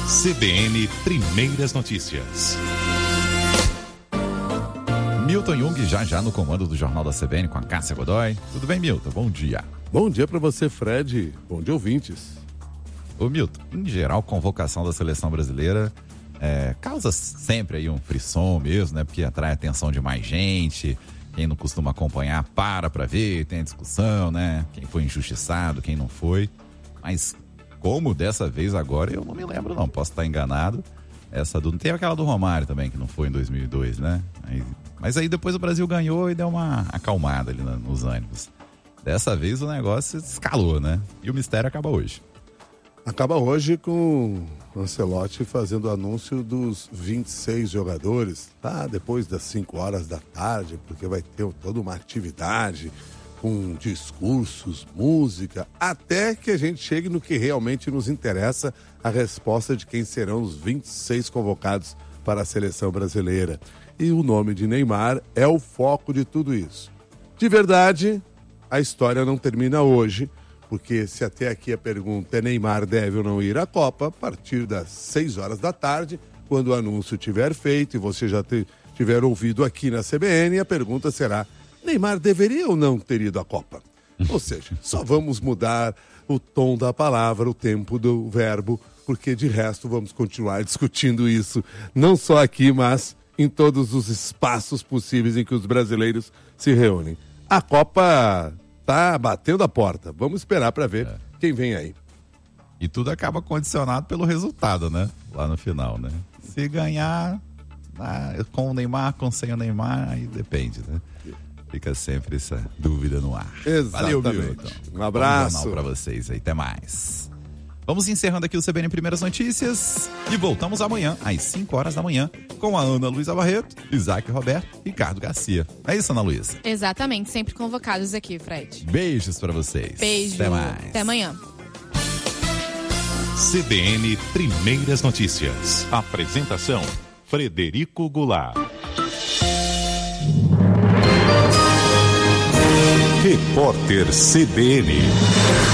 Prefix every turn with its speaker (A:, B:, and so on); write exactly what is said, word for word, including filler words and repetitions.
A: C B N Primeiras Notícias.
B: Milton Jung já já no comando do Jornal da C B N com a Cássia Godoy. Tudo bem, Milton? Bom dia.
C: Bom dia para você, Fred. Bom dia, ouvintes.
B: Ô, Milton, em geral, convocação da seleção brasileira é, causa sempre aí um frisson mesmo, né? Porque atrai a atenção de mais gente. Quem não costuma acompanhar para pra ver, tem a discussão, né? Quem foi injustiçado, quem não foi. Mas como dessa vez agora, eu não me lembro não, posso estar enganado. Essa do... Tem aquela do Romário também, que não foi em dois mil e dois, né? Aí... Mas aí depois o Brasil ganhou e deu uma acalmada ali nos ânimos. Dessa vez o negócio escalou, né? E o mistério acaba hoje. Acaba hoje com o Ancelotti fazendo o anúncio dos vinte e seis jogadores, tá? Depois das cinco horas da tarde, porque vai ter toda uma atividade com discursos, música, até que a gente chegue no que realmente nos interessa, a resposta de quem serão os vinte e seis convocados para a seleção brasileira. E o nome de Neymar é o foco de tudo isso. De verdade, a história não termina hoje, porque se até aqui a pergunta é Neymar deve ou não ir à Copa, a partir das seis horas da tarde, quando o anúncio tiver feito e você já te, tiver ouvido aqui na C B N, a pergunta será: Neymar deveria ou não ter ido à Copa? Ou seja, só vamos mudar o tom da palavra, o tempo do verbo, porque de resto vamos continuar discutindo isso, não só aqui, mas em todos os espaços possíveis em que os brasileiros se reúnem. A Copa tá batendo a porta. Vamos esperar para ver é. quem vem aí. E tudo acaba condicionado pelo resultado, né? Lá no final, né? Se ganhar ah, com o Neymar, com sem o Neymar, aí depende, né? Fica sempre essa dúvida no ar. Exatamente. Valeu, Milton. Um abraço. Bom jornal para vocês aí. Até mais. Vamos encerrando aqui o C B N Primeiras Notícias e voltamos amanhã, às cinco horas da manhã, com a Ana Luísa Barreto, Isaac Roberto e Ricardo Garcia. É isso, Ana Luísa?
D: Exatamente, sempre convocados aqui, Fred.
B: Beijos pra vocês.
D: Beijo.
B: Até mais.
D: Até amanhã.
A: C B N Primeiras Notícias. Apresentação: Frederico Goulart. Repórter C B N.